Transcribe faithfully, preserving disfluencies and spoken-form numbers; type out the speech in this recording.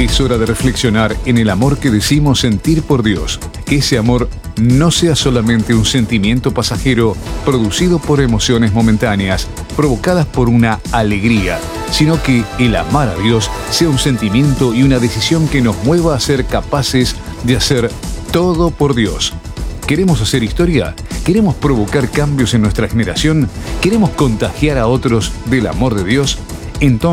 Es hora de reflexionar en el amor que decimos sentir por Dios. Que ese amor no sea solamente un sentimiento pasajero producido por emociones momentáneas, provocadas por una alegría, sino que el amar a Dios sea un sentimiento y una decisión que nos mueva a ser capaces de hacer todo por Dios. ¿Queremos hacer historia? ¿Queremos provocar cambios en nuestra generación? ¿Queremos contagiar a otros del amor de Dios? Entonces,